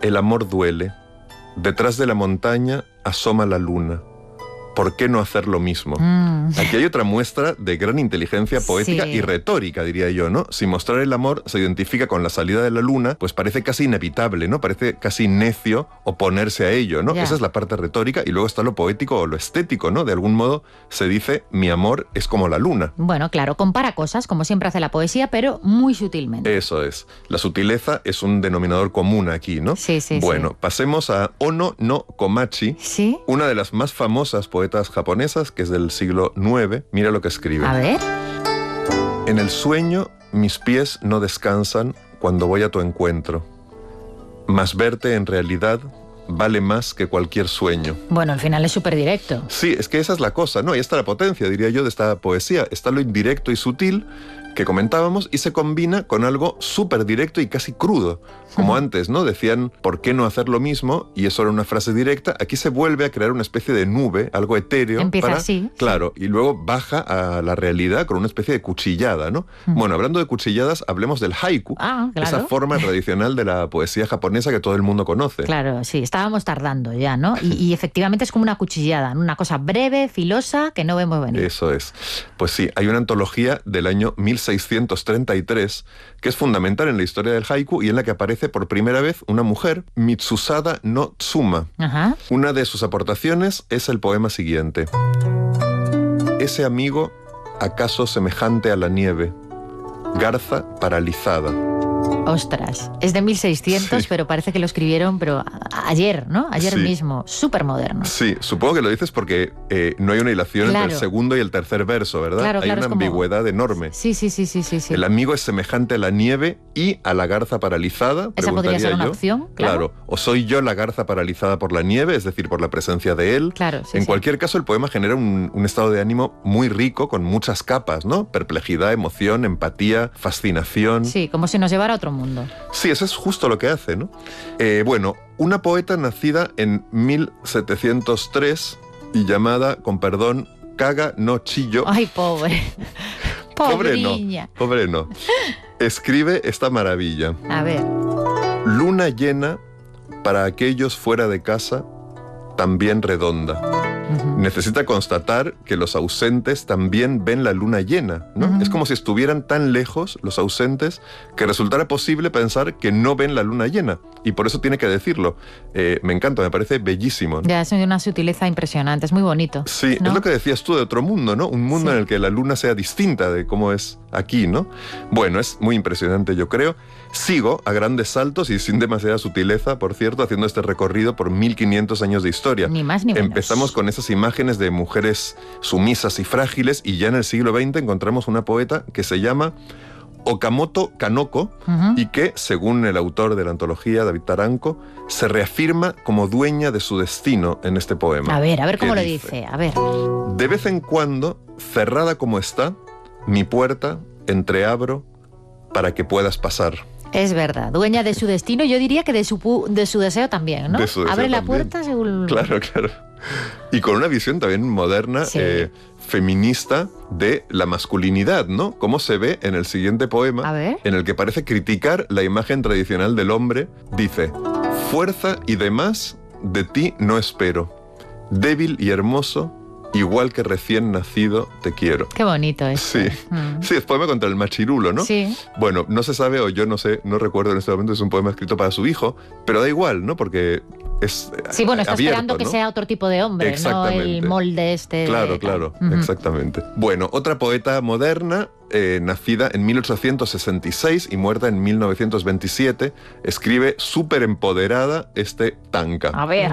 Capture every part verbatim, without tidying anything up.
el amor duele. Detrás de la montaña asoma la luna. ¿Por qué no hacer lo mismo? Mm. Aquí hay otra muestra de gran inteligencia poética sí. y retórica, diría yo, ¿no? Si mostrar el amor se identifica con la salida de la luna, pues parece casi inevitable, ¿no? Parece casi necio oponerse a ello, ¿no? Yeah. Esa es la parte retórica, y luego está lo poético o lo estético, ¿no? De algún modo se dice, mi amor es como la luna. Bueno, claro, compara cosas, como siempre hace la poesía, pero muy sutilmente. Eso es. La sutileza es un denominador común aquí, ¿no? Sí, sí, Bueno, sí. pasemos a Ono no Komachi, ¿Sí? una de las más famosas poetas japonesas, que es del siglo nueve. Mira lo que escribe. A ver. En el sueño mis pies no descansan cuando voy a tu encuentro, mas verte en realidad vale más que cualquier sueño. Bueno, al final es súper directo. Sí, es que esa es la cosa, ¿no? Ahí está la potencia, diría yo, de esta poesía. Está lo indirecto y sutil que comentábamos y se combina con algo súper directo y casi crudo. Como uh-huh. antes, ¿no? Decían, ¿por qué no hacer lo mismo? Y eso era una frase directa. Aquí se vuelve a crear una especie de nube, algo etéreo. Empieza para, así. Claro, y luego baja a la realidad con una especie de cuchillada, ¿no? Uh-huh. Bueno, hablando de cuchilladas, hablemos del haiku. Ah, claro. Esa forma tradicional de la poesía japonesa que todo el mundo conoce. Claro, sí, estábamos tardando ya, ¿no? Y, y efectivamente es como una cuchillada, una cosa breve, filosa, que no vemos venir. Eso es. Pues sí, hay una antología del año mil seiscientos treinta y tres que es fundamental en la historia del haiku y en la que aparece por primera vez una mujer, Mitsusada no Tsuma. Ajá. Una de sus aportaciones es el poema siguiente. Ese amigo, acaso semejante a la nieve, garza paralizada. Ostras, es de mil seiscientos, sí. pero parece que lo escribieron pero ayer, ¿no? Ayer sí. mismo, súper moderno. Sí, supongo que lo dices porque eh, no hay una hilación claro. entre el segundo y el tercer verso, ¿verdad? Claro, hay claro, una es como... ambigüedad enorme. Sí, sí, sí, sí, sí, sí. El amigo es semejante a la nieve y a la garza paralizada. Esa podría ser una yo. opción, claro. Claro, o soy yo la garza paralizada por la nieve, es decir, por la presencia de él. Claro, sí, en sí. cualquier caso, el poema genera un, un estado de ánimo muy rico, con muchas capas, ¿no? Perplejidad, emoción, empatía, fascinación. Sí, como si nos llevara a otro mundo. Sí, eso es justo lo que hace, ¿no? Eh, bueno, una poeta nacida en mil setecientos tres y llamada, con perdón, Kaga no Chiyo. Ay, pobre. Pobre no, pobre no. Escribe esta maravilla. A ver. Luna llena para aquellos fuera de casa, también redonda. Uh-huh. Necesita constatar que los ausentes también ven la luna llena, ¿no? Uh-huh. Es como si estuvieran tan lejos los ausentes que resultara posible pensar que no ven la luna llena. Y por eso tiene que decirlo. Eh, me encanta, me parece bellísimo, ¿no? Ya, es una sutileza impresionante, es muy bonito. Sí, ¿no? Es lo que decías tú de otro mundo, ¿no? Un mundo sí. en el que la luna sea distinta de cómo es aquí, ¿no? Bueno, es muy impresionante, yo creo. Sigo a grandes saltos y sin demasiada sutileza, por cierto, haciendo este recorrido por mil quinientos años de historia. Ni más ni menos. Empezamos con esas imágenes de mujeres sumisas y frágiles y ya en el siglo veinte encontramos una poeta que se llama Okamoto Kanoko uh-huh. y que, según el autor de la antología, David Taranco, se reafirma como dueña de su destino en este poema. A ver, a ver cómo lo dice, dice, a ver. De vez en cuando, cerrada como está, mi puerta entreabro para que puedas pasar. Es verdad, dueña de su destino, yo diría que de su, de su deseo también, ¿no? De su deseo Abre la también. puerta según... Claro, claro. Y con una visión también moderna, sí. eh, feminista de la masculinidad, ¿no? Como se ve en el siguiente poema, A ver. en el que parece criticar la imagen tradicional del hombre. Dice, fuerza y demás de ti no espero, débil y hermoso, igual que recién nacido te quiero. Qué bonito es. Sí, mm. sí, es poema contra el machirulo, ¿no? Sí. Bueno, no se sabe, o yo no sé, no recuerdo en este momento, es un poema escrito para su hijo, pero da igual, ¿no? Porque es Sí, bueno, está abierto, esperando que ¿no? sea otro tipo de hombre, no el molde este. Claro, de... claro, uh-huh. exactamente. Bueno, otra poeta moderna, eh, nacida en mil ochocientos sesenta y seis y muerta en mil novecientos veintisiete, escribe súper empoderada este tanka. A ver.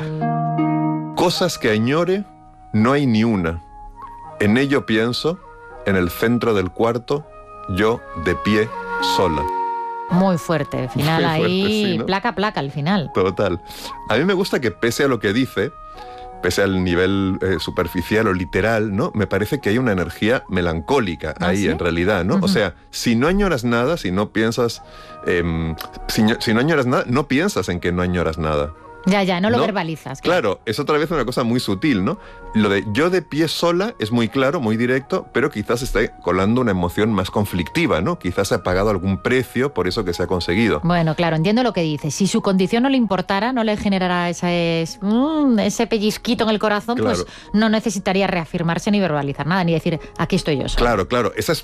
Cosas que añore, no hay ni una. En ello pienso, en el centro del cuarto, yo de pie sola. Muy fuerte, el final Muy fuerte, ahí, sí, ¿no? placa, placa, al final. Total. A mí me gusta que pese a lo que dice, pese al nivel eh, superficial o literal, ¿no? Me parece que hay una energía melancólica ¿Ah, ahí, sí? en realidad, ¿no? Uh-huh. O sea, si no añoras nada, si no piensas... Eh, si, si no añoras nada, no piensas en que no añoras nada. Ya, ya, no lo ¿no? verbalizas. Claro. claro, es otra vez una cosa muy sutil, ¿no? Lo de yo de pie sola es muy claro, muy directo, pero quizás está colando una emoción más conflictiva, ¿no? Quizás se ha pagado algún precio por eso que se ha conseguido. Bueno, claro, entiendo lo que dices. Si su condición no le importara, no le generara ese, mm, ese pellizquito en el corazón, claro. pues no necesitaría reafirmarse ni verbalizar nada, ni decir, aquí estoy yo sola. Claro, claro, esa es